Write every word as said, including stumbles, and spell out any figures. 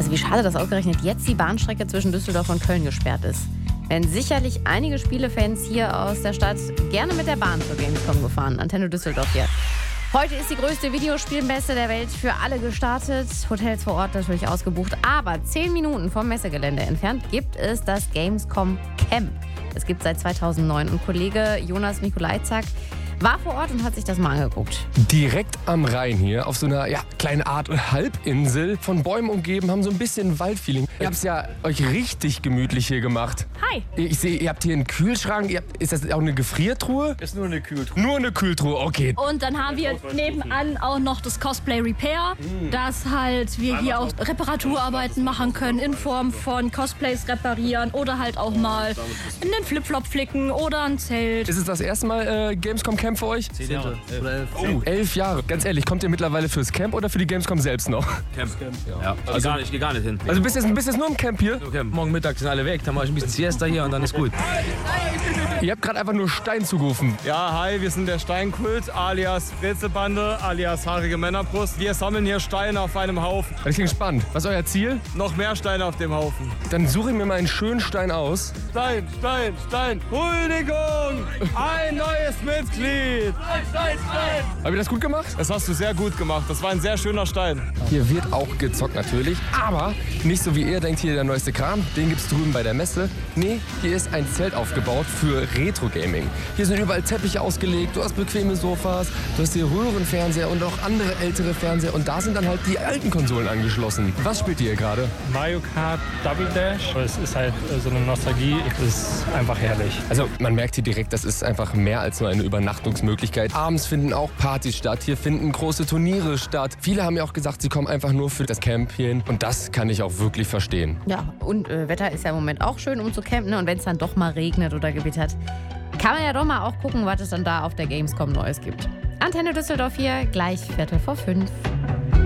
Also wie schade, dass ausgerechnet jetzt die Bahnstrecke zwischen Düsseldorf und Köln gesperrt ist. Wären sicherlich einige Spielefans hier aus der Stadt gerne mit der Bahn zur Gamescom gefahren. Antenne Düsseldorf hier. Heute ist die größte Videospielmesse der Welt für alle gestartet. Hotels vor Ort natürlich ausgebucht. Aber zehn Minuten vom Messegelände entfernt gibt es das Gamescom Camp. Es gibt seit zweitausendneun und Kollege Jonas Mikulajczak war vor Ort und hat sich das mal angeguckt. Direkt am Rhein hier, auf so einer ja, kleinen Art Halbinsel, von Bäumen umgeben, haben so ein bisschen Waldfeeling. Ihr habt es ja euch richtig gemütlich hier gemacht. Hi. Ich sehe, ihr habt hier einen Kühlschrank. Ihr habt, ist das auch eine Gefriertruhe? Ist nur eine Kühltruhe. Nur eine Kühltruhe, okay. Und dann haben wir nebenan auch noch das Cosplay Repair, dass halt wir hier auch Reparaturarbeiten machen können in Form von Cosplays reparieren oder halt auch mal einen Flipflop flicken oder ein Zelt. Ist es das erste Mal äh, Gamescom Camp für euch? Zehn Jahre. Oder elf. Oh, elf Jahre. Ganz ehrlich, kommt ihr mittlerweile fürs Camp oder für die Gamescom selbst noch? Camp. Ja. Ja. Also gar nicht, ich geh gar nicht hin. Also bist du bist jetzt nur im Camp hier? Okay. Morgen Mittag sind alle weg, dann mache ich ein bisschen Siesta hier und dann ist gut. Ihr habt gerade einfach nur Stein zugerufen. Ja, hi, wir sind der Steinkult, alias Brezelbande, alias haarige Männerbrust. Wir sammeln hier Steine auf einem Haufen. Ich bin gespannt. Was ist euer Ziel? Noch mehr Steine auf dem Haufen. Dann suche ich mir mal einen schönen Stein aus. Stein, Stein, Stein. Huldigung! Ein neues Mitglied! Stein, Stein, Stein! Habt ihr das gut gemacht? Das hast du sehr gut gemacht. Das war ein sehr schöner Stein. Hier wird auch gezockt natürlich, aber nicht so wie ihr denkt, hier der neueste Kram, den gibt's drüben bei der Messe. Nee, hier ist ein Zelt aufgebaut für Retro-Gaming. Hier sind überall Teppiche ausgelegt, du hast bequeme Sofas, du hast hier Röhrenfernseher und auch andere ältere Fernseher und da sind dann halt die alten Konsolen angeschlossen. Was spielt ihr hier gerade? Mario Kart Double Dash. Es ist halt so eine Nostalgie, es ist einfach herrlich. Also man merkt hier direkt, das ist einfach mehr als nur eine Übernachtungsmöglichkeit. Abends finden auch Partys statt, hier finden große Turniere statt. Viele haben ja auch gesagt, sie kommen einfach nur für das Camp hierhin und das kann ich auch wirklich verstehen. Ja, und äh, Wetter ist ja im Moment auch schön, um zu campen. Ne? Und wenn es dann doch mal regnet oder gewittert, kann man ja doch mal auch gucken, was es dann da auf der Gamescom Neues gibt. Antenne Düsseldorf hier, gleich Viertel vor fünf.